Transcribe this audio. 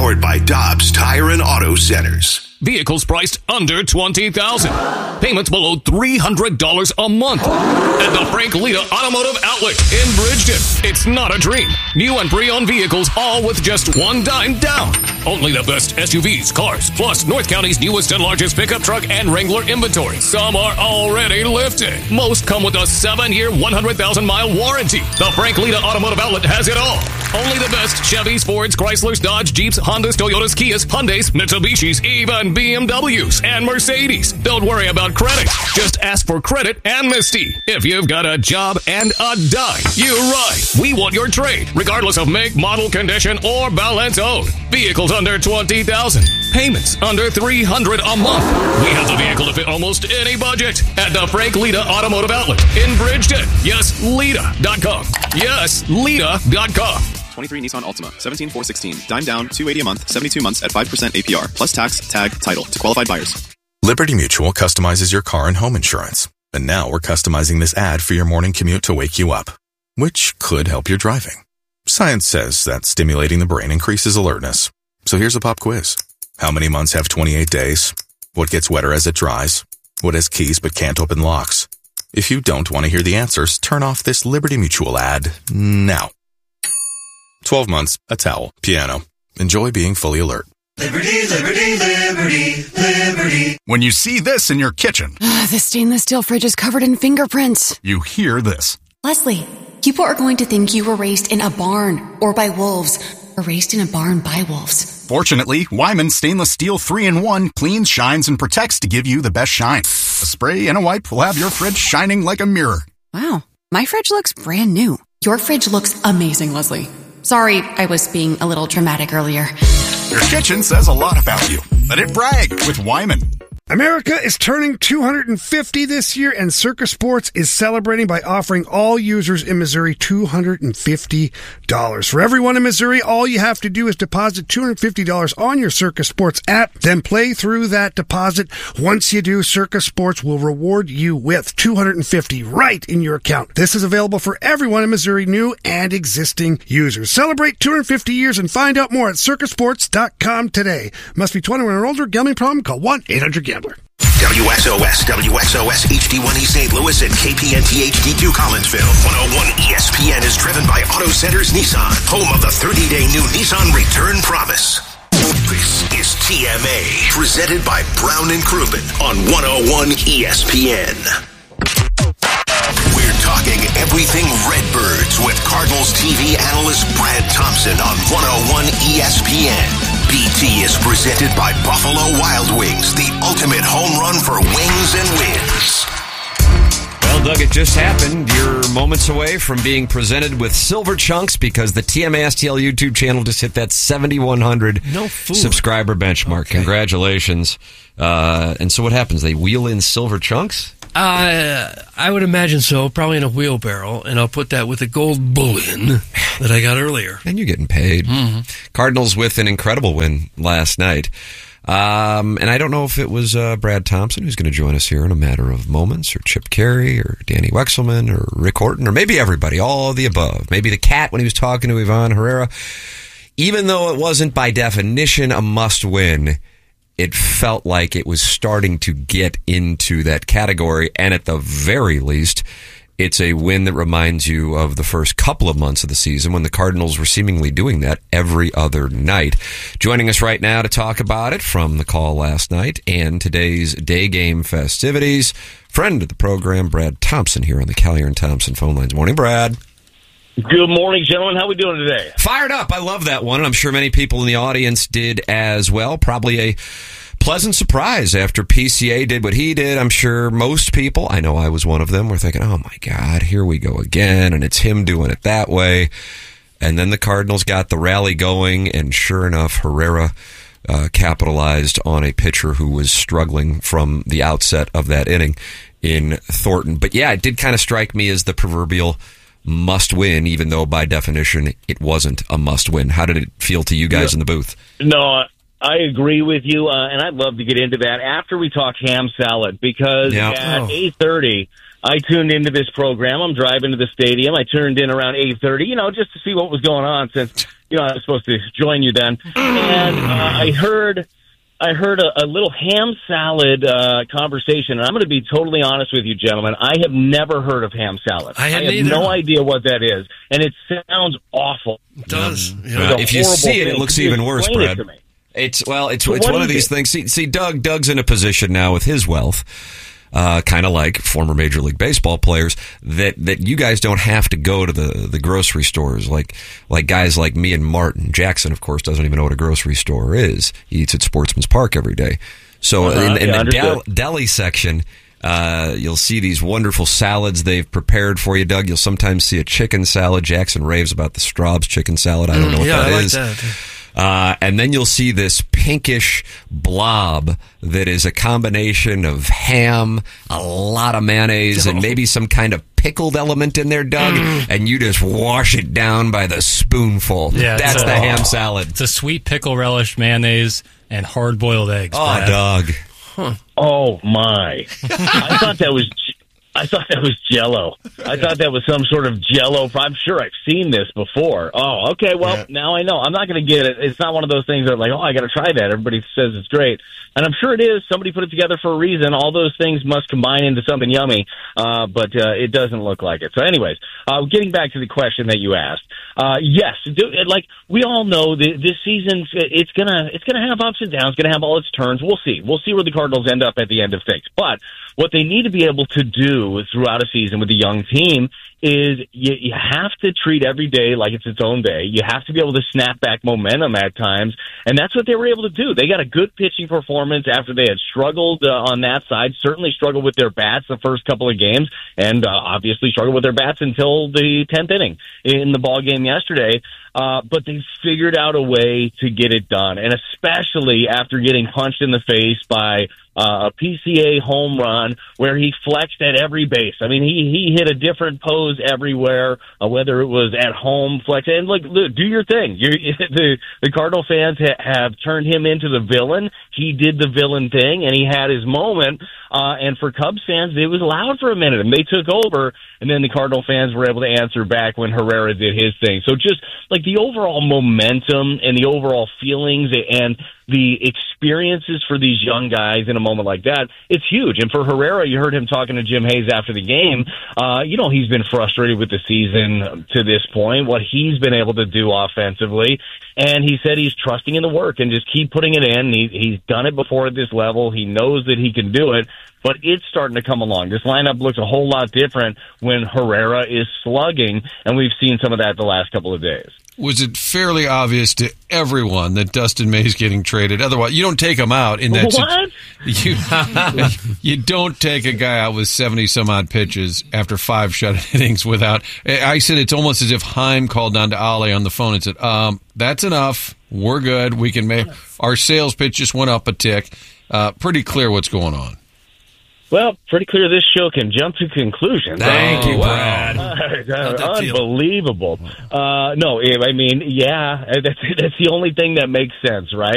Powered by Dobbs Tire and Auto Centers. Vehicles priced under $20,000. Payments below $300 a month. At the Frank Lita Automotive Outlet in Bridgeton. It's not a dream. New and pre-owned vehicles, all with just $1 down. Only the best SUVs, cars, plus North County's newest and largest pickup truck and Wrangler inventory. Some are already lifted. Most come with a 7-year, 100,000-mile warranty. The Frank Lita Automotive Outlet has it all. Only the best Chevys, Fords, Chryslers, Dodge, Jeeps, Hondas, Toyotas, Kias, Hyundais, Mitsubishis, even BMWs and Mercedes. Don't worry about credit. Just ask for credit amnesty. If you've got a job and a dime, you're right. We want your trade, regardless of make, model, condition, or balance owed. Vehicles under $20,000. Payments under $300 a month. We have the vehicle to fit almost any budget at the Frank Lita Automotive Outlet in Bridgeton. Yes, Lita.com. Yes, Lita.com. 23 Nissan Altima, 17,416. Dime down, $280 a month, 72 months at 5% APR, plus tax, tag, title to qualified buyers. Liberty Mutual customizes your car and home insurance. And now we're customizing this ad for your morning commute to wake you up, which could help your driving. Science says that stimulating the brain increases alertness. So here's a pop quiz. How many months have 28 days? What gets wetter as it dries? What has keys but can't open locks? If you don't want to hear the answers, turn off this Liberty Mutual ad now. 12 months, a towel, piano. Enjoy being fully alert. Liberty, liberty, liberty, liberty. When you see this in your kitchen, the stainless steel fridge is covered in fingerprints. You hear this. Leslie, people are going to think you were raised in a barn or by wolves, or raised in a barn by wolves. Fortunately, Wyman Stainless Steel 3-in-1 cleans, shines, and protects to give you the best shine. A spray and a wipe will have your fridge shining like a mirror. Wow, my fridge looks brand new. Your fridge looks amazing, Leslie. Sorry, I was being a little dramatic earlier. Your kitchen says a lot about you. Let it brag with Wyman. America is turning 250 this year, and Circa Sports is celebrating by offering all users in Missouri $250. For everyone in Missouri, all you have to do is deposit $250 on your Circa Sports app, then play through that deposit. Once you do, Circa Sports will reward you with $250 right in your account. This is available for everyone in Missouri, new and existing users. Celebrate 250 years and find out more at circasports.com today. Must be 21 or older. Gambling problem? Call 1-800-GAMBLER. WXOS, WXOS HD1E St. Louis, and KPNT HD2 Collinsville. 101 ESPN is driven by Auto Centers Nissan, home of the 30-day new Nissan Return Promise. This is TMA, presented by Brown and Crouppen on 101 ESPN. We're talking everything Redbirds with Cardinals TV analyst Brad Thompson on 101 ESPN. BT is presented by Buffalo Wild Wings, the ultimate home run for wings and wins. Well, Doug, it just happened. You're moments away from being presented with silver chunks because the TMA STL YouTube channel just hit that 7,100 subscriber benchmark. Okay. Congratulations. And so what happens? They wheel in silver chunks? I would imagine so, probably in a wheelbarrow, and I'll put that with the gold bullion that I got earlier. And you're getting paid. Mm-hmm. Cardinals with an incredible win last night. And I don't know if it was Brad Thompson who's going to join us here in a matter of moments, or Chip Carey, or Danny Wexelman, or Rick Horton, or maybe everybody, all of the above. Maybe the cat when he was talking to Ivan Herrera. Even though it wasn't by definition a must-win, it felt like it was starting to get into that category, and at the very least, it's a win that reminds you of the first couple of months of the season when the Cardinals were seemingly doing that every other night. Joining us right now to talk about it from the call last night and today's day game festivities, friend of the program, Brad Thompson, here on the Callier and Thompson phone lines. Morning, Brad. Good morning, gentlemen. How we doing today? Fired up. I love that one, and I'm sure many people in the audience did as well. Probably a pleasant surprise after PCA did what he did. I'm sure most people, I know I was one of them, were thinking, oh my God, here we go again, and it's him doing it that way. And then the Cardinals got the rally going, and sure enough, Herrera capitalized on a pitcher who was struggling from the outset of that inning in Thornton. But yeah, it did kind of strike me as the proverbial must win, even though by definition it wasn't a must win. How did it feel to you guys in the booth? No, I agree with you, and I'd love to get into that after we talk ham salad, because at 8:30, I tuned into this program. I'm driving to the stadium. I turned in around 8:30, just to see what was going on since, I was supposed to join you then. And I heard a little ham salad conversation, and I'm going to be totally honest with you, gentlemen. I have never heard of ham salad. I have no idea what that is, and it sounds awful. It does. If you see it, it looks even worse, Brad. It's one of these things. See, Doug's in a position now with his wealth, kind of like former Major League Baseball players, that you guys don't have to go to the grocery stores like guys like me and Martin. Jackson, of course, doesn't even know what a grocery store is. He eats at Sportsman's Park every day. So in the deli section, you'll see these wonderful salads they've prepared for you, Doug. You'll sometimes see a chicken salad. Jackson raves about the Straub's chicken salad. I don't know what that is. That. And then you'll see this pinkish blob that is a combination of ham, a lot of mayonnaise, and maybe some kind of pickled element in there, Doug, and you just wash it down by the spoonful. Yeah, that's the ham salad. It's a sweet pickle relish, mayonnaise, and hard-boiled eggs. Oh, Brad. Doug. Huh. Oh, my. I thought that was Jell-O. I thought that was some sort of Jell-O. I'm sure I've seen this before. Oh, okay. Well, now I know. I'm not going to get it. It's not one of those things that like, I got to try that. Everybody says it's great. And I'm sure it is. Somebody put it together for a reason. All those things must combine into something yummy. But it doesn't look like it. So anyways, getting back to the question that you asked. Yes. Like we all know this season, it's going to have ups and downs. It's going to have all its turns. We'll see. We'll see where the Cardinals end up at the end of things. But what they need to be able to do throughout a season with a young team is you have to treat every day like it's its own day. You have to be able to snap back momentum at times, and that's what they were able to do. They got a good pitching performance after they had struggled on that side, certainly struggled with their bats the first couple of games, and obviously struggled with their bats until the 10th inning in the ball game yesterday. But they figured out a way to get it done, and especially after getting punched in the face by a PCA home run where he flexed at every base. I mean, he hit a different pose everywhere, whether it was at home, flex, and look, do your thing. The Cardinal fans have turned him into the villain. He did the villain thing, and he had his moment. And for Cubs fans, it was loud for a minute, and they took over, and then the Cardinal fans were able to answer back when Herrera did his thing. So just like the overall momentum and the overall feelings and the experiences for these young guys in a moment like that, it's huge. And for Herrera, you heard him talking to Jim Hayes after the game. He's been frustrated with the season to this point, what he's been able to do offensively. And he said he's trusting in the work and just keep putting it in. He's done it before at this level. He knows that he can do it, but it's starting to come along. This lineup looks a whole lot different when Herrera is slugging, and we've seen some of that the last couple of days. Was it fairly obvious to everyone that Dustin May is getting traded? Otherwise, you don't take him out in that. What? You don't take a guy out with 70-some-odd pitches after 5 shutout innings without. I said it's almost as if Heim called down to Ali on the phone and said, "That's enough. We're good. We can make our sales pitch just went up a tick." Pretty clear what's going on. Well, pretty clear this show can jump to conclusions. Thank you, Brad. Unbelievable. No, I mean, yeah, that's the only thing that makes sense, right?